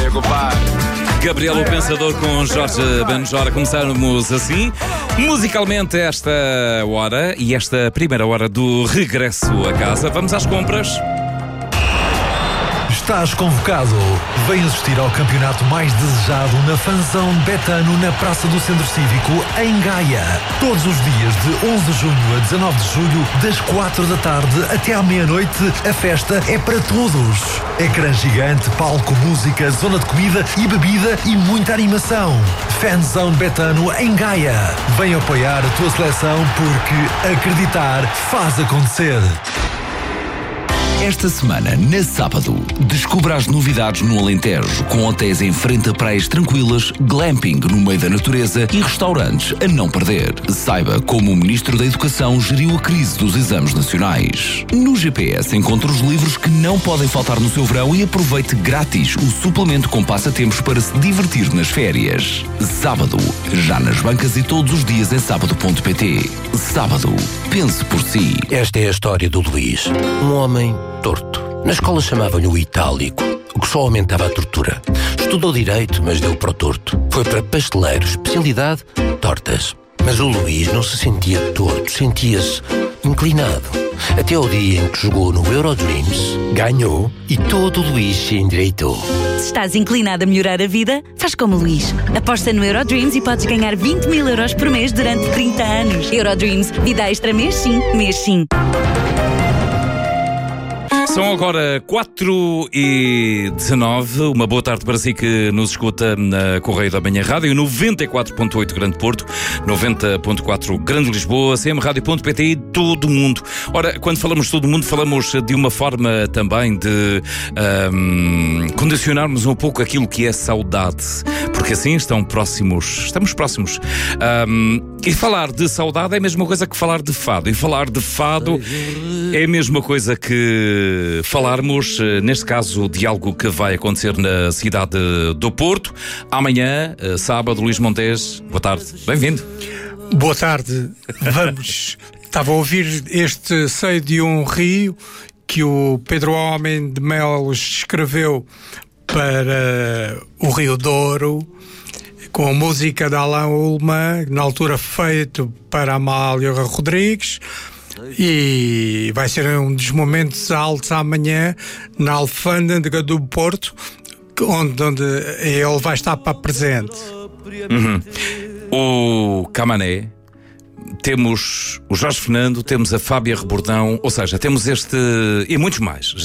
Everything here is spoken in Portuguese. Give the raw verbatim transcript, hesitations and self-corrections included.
meu compadre. Gabriel o Pensador com Jorge Benjora. Começamos assim, musicalmente, esta hora e esta primeira hora do regresso a casa. Vamos às compras. Estás convocado. Vem assistir ao campeonato mais desejado na Fanzão Betano, na Praça do Centro Cívico, em Gaia. Todos os dias, de onze de junho a dezanove de julho, das quatro da tarde até à meia-noite, a festa é para todos. Ecrã gigante, palco, música, zona de comida e bebida e muita animação. Fanzão Betano, em Gaia. Vem apoiar a tua seleção porque acreditar faz acontecer. Esta semana, na sábado, descubra as novidades no Alentejo, com hotéis em frente a praias tranquilas, glamping no meio da natureza e restaurantes a não perder. Saiba como o Ministro da Educação geriu a crise dos exames nacionais. No G P S encontre os livros que não podem faltar no seu verão e aproveite grátis o suplemento com passatempos para se divertir nas férias. Sábado, já nas bancas e todos os dias em sábado ponto pt. Sábado, pense por si. Esta é a história do Luís, um homem torto. Na escola chamavam-lhe o itálico, o que só aumentava a tortura. Estudou direito, mas deu para o torto. Foi para pasteleiro, especialidade, tortas. Mas o Luís não se sentia torto, sentia-se inclinado. Até ao dia em que jogou no Eurodreams, ganhou e todo o Luís se endireitou. Se estás inclinado a melhorar a vida, faz como o Luís. Aposta no Eurodreams e podes ganhar vinte mil euros por mês durante trinta anos. Eurodreams, vida extra mês sim, mês sim. São agora quatro e dezanove. Uma boa tarde para si que nos escuta na Correio da Manhã Rádio, noventa e quatro ponto oito Grande Porto, noventa ponto quatro Grande Lisboa, c m rádio ponto p t e todo o mundo. Ora, quando falamos de todo o mundo, falamos de uma forma também de um, condicionarmos um pouco aquilo que é saudade, porque assim estão próximos, estamos próximos. Um, e falar de saudade é a mesma coisa que falar de fado, e falar de fado é a mesma coisa que falarmos, neste caso, de algo que vai acontecer na cidade do Porto. Amanhã, sábado, Luís Montes, boa tarde, bem-vindo. Boa tarde, vamos. Estava a ouvir este Seio de um Rio que o Pedro Homem de Melos escreveu para o Rio Douro, com a música de Alain Ullmann, na altura feito para Amália Rodrigues. E vai ser um dos momentos altos amanhã na Alfândega do Porto, onde, onde ele vai estar para presente. Uhum. O Camané, temos o Jorge Fernando, temos a Fábia Rebordão, ou seja, temos este e muitos mais.